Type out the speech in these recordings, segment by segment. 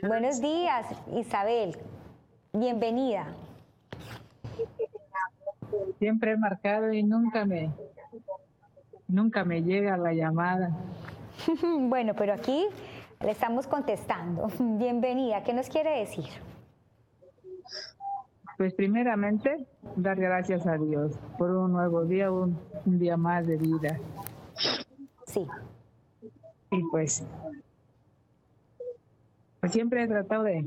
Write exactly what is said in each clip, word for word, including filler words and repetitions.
Buenos días, Isabel. Bienvenida. Siempre he marcado y nunca me, nunca me llega la llamada. Bueno, pero aquí le estamos contestando. Bienvenida. ¿Qué nos quiere decir? Pues primeramente, dar gracias a Dios por un nuevo día, un, un día más de vida. Sí. Y pues, pues siempre he tratado de,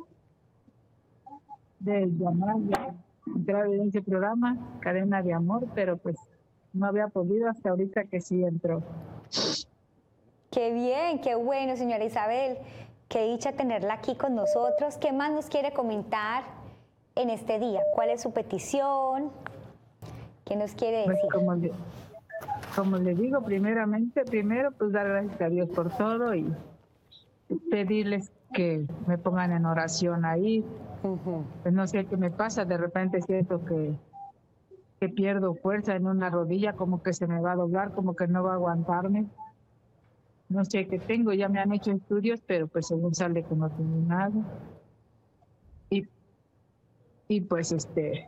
de llamar, de entrar en ese programa, Cadena de Amor, pero pues no había podido hasta ahorita que sí entró. Qué bien, qué bueno, señora Isabel. Qué dicha tenerla aquí con nosotros. ¿Qué más nos quiere comentar en este día? ¿Cuál es su petición? ¿Qué nos quiere Pues decir? como le, como le digo, primeramente, primero pues dar gracias a Dios por todo y pedirles que me pongan en oración ahí. Uh-huh. Pues no sé qué me pasa, de repente siento que, que pierdo fuerza en una rodilla, como que se me va a doblar, como que no va a aguantarme. No sé qué tengo, ya me han hecho estudios, pero pues según sale que no tengo nada. Y, y pues este,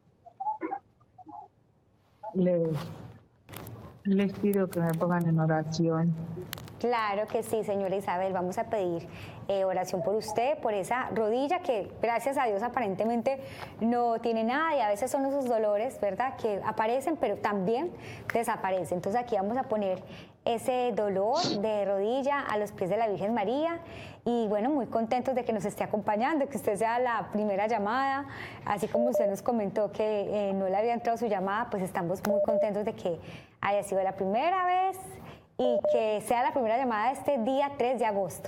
les, les pido que me pongan en oración. Claro que sí, señora Isabel. Vamos a pedir eh, oración por usted, por esa rodilla que, gracias a Dios, aparentemente no tiene nada y a veces son esos dolores, ¿verdad?, que aparecen, pero también desaparecen. Entonces aquí vamos a poner ese dolor de rodilla a los pies de la Virgen María y bueno, muy contentos de que nos esté acompañando, que usted sea la primera llamada, así como usted nos comentó que eh, no le había entrado su llamada, pues estamos muy contentos de que haya sido la primera vez y que sea la primera llamada de este día tres de agosto.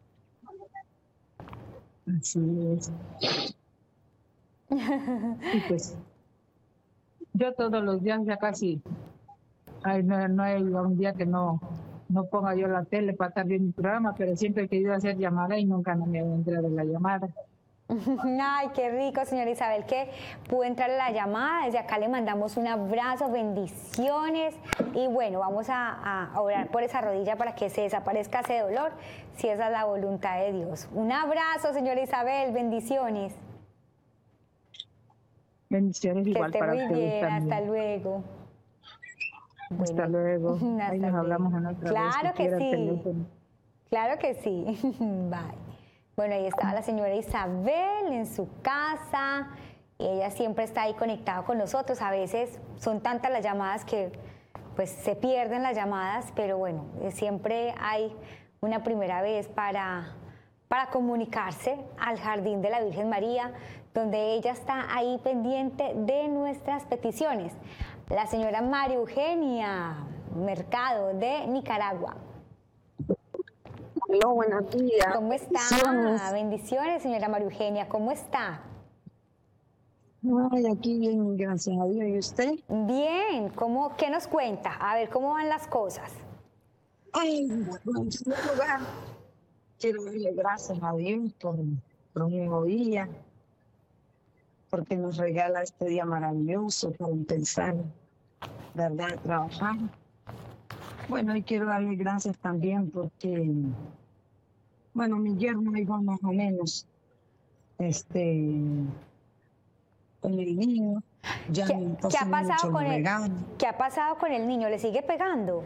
Así es. Y pues yo todos los días ya casi, ay, no, no hay un día que no, no ponga yo la tele para estar viendo mi programa, pero siempre he querido hacer llamada y nunca no me ha entrado la llamada. Ay, qué rico, señora Isabel, que pudo entrar la llamada. Desde acá le mandamos un abrazo, bendiciones. Y bueno, vamos a, a orar por esa rodilla para que se desaparezca ese dolor, si esa es la voluntad de Dios. Un abrazo, señora Isabel, bendiciones. Bendiciones Que igual esté para muy ustedes bien, también. hasta luego. Hasta Bueno, luego. hasta Ahí nos hablamos luego. en otra vez. Claro Si que quiera el sí, teléfono. claro que sí. Bye. Bueno, ahí estaba la señora Isabel en su casa. Y ella siempre está ahí conectada con nosotros. A veces son tantas las llamadas que pues se pierden las llamadas, pero bueno, siempre hay una primera vez para, para comunicarse al Jardín de la Virgen María, donde ella está ahí pendiente de nuestras peticiones. La señora María Eugenia Mercado de Nicaragua. Hola, buenos días. ¿Cómo está? Bendiciones. Bendiciones, señora María Eugenia. ¿Cómo está? Ay, aquí bien, gracias a Dios. ¿Y usted? Bien. ¿Cómo, qué nos cuenta? A ver, ¿cómo van las cosas? Ay, bueno, en primer lugar, quiero darle gracias a Dios por, por un nuevo día, porque nos regala este día maravilloso para empezar, ¿verdad?, a trabajar. Bueno, y quiero darle gracias también porque, bueno, mi yerno iba más o menos, este... con el niño, ya ¿Qué, no está qué ha haciendo mucho pasado con los el, regalos. qué ha pasado con el niño? ¿Le sigue pegando?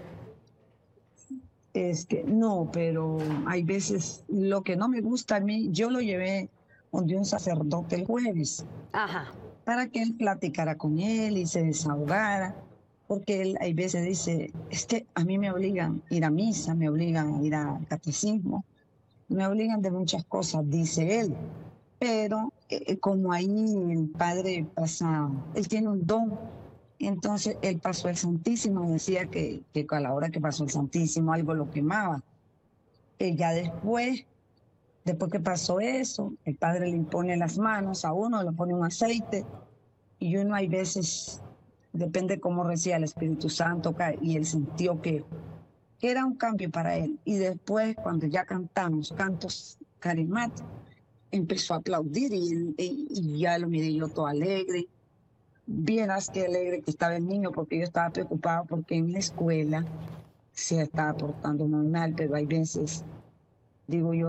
Este, no, pero hay veces, lo que no me gusta a mí, yo lo llevé donde un sacerdote el jueves, Ajá. para que él platicara con él y se desahogara, porque él hay veces dice, es que a mí me obligan a ir a misa, me obligan a ir al catecismo, me obligan de muchas cosas, dice él. Pero eh, como ahí el padre pasa, él tiene un don, entonces él pasó el Santísimo, decía que, que a la hora que pasó el Santísimo algo lo quemaba. Y ya después, después que pasó eso, el padre le impone las manos a uno, le pone un aceite, y uno hay veces, depende cómo reciba el Espíritu Santo, y él sintió que, que era un cambio para él. Y después, cuando ya cantamos cantos carismáticos, empezó a aplaudir y, y, y ya lo miré yo todo alegre. Vieras qué alegre que estaba el niño, porque yo estaba preocupado porque en la escuela se estaba portando muy mal, pero hay veces, digo yo,